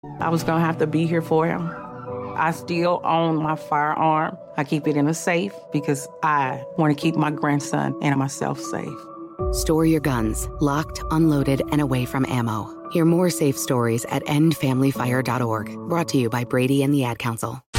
I was going to have to be here for him. I still own my firearm. I keep it in a safe because I want to keep my grandson and myself safe. Store your guns, locked, unloaded, and away from ammo. Hear more safe stories at endfamilyfire.org. Brought to you by Brady and the Ad Council.